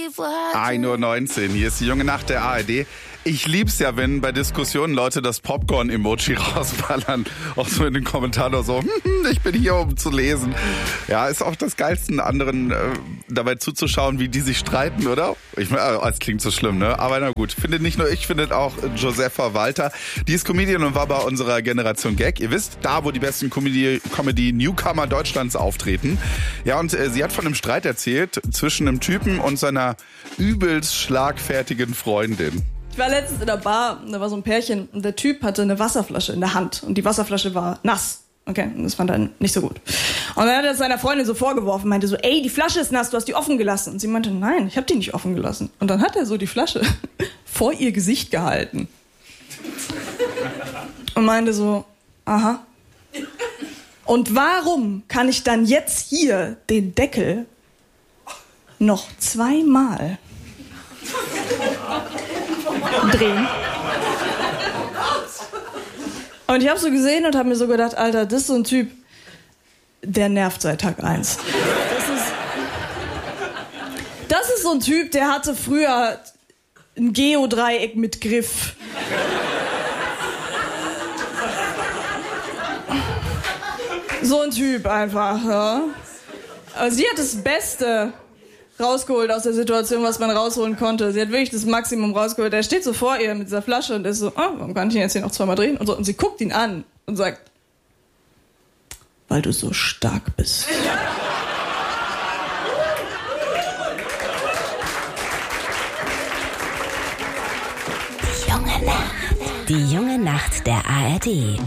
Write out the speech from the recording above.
1:19 Uhr, hier ist die junge Nacht der ARD. Ich lieb's ja, wenn bei Diskussionen Leute das Popcorn-Emoji rausballern. Auch so in den Kommentaren so, ich bin hier, um zu lesen. Ja, ist auch das Geilste, anderen dabei zuzuschauen, wie die sich streiten, oder? Ich meine, es klingt so schlimm, ne? Aber na gut, findet nicht nur ich, findet auch Josefa Walter. Die ist Comedian und war bei unserer Generation Gag. Ihr wisst, da, wo die besten Comedy-Newcomer Deutschlands auftreten. Ja, und sie hat von einem Streit erzählt zwischen einem Typen und seiner übelst schlagfertigen Freundin. Ich war letztens in der Bar, da war so ein Pärchen und der Typ hatte eine Wasserflasche in der Hand und die Wasserflasche war nass. Okay, und das fand er nicht so gut. Und dann hat er seiner Freundin so vorgeworfen, meinte so, ey, die Flasche ist nass, du hast die offen gelassen. Und sie meinte, nein, ich habe die nicht offen gelassen. Und dann hat er so die Flasche vor ihr Gesicht gehalten. Und meinte so, aha. Und warum kann ich dann jetzt hier den Deckel noch 2-mal drehen? Und ich habe so gesehen und habe mir so gedacht, Alter, das ist so ein Typ, der nervt seit Tag 1. Das ist so ein Typ, der hatte früher ein Geodreieck mit Griff. So ein Typ einfach, ja. Aber sie hat das Beste rausgeholt aus der Situation, was man rausholen konnte. Sie hat wirklich das Maximum rausgeholt. Er steht so vor ihr mit dieser Flasche und ist so, warum kann ich ihn jetzt hier noch 2-mal drehen? Und, so. Und sie guckt ihn an und sagt, weil du so stark bist. Die junge Nacht der ARD.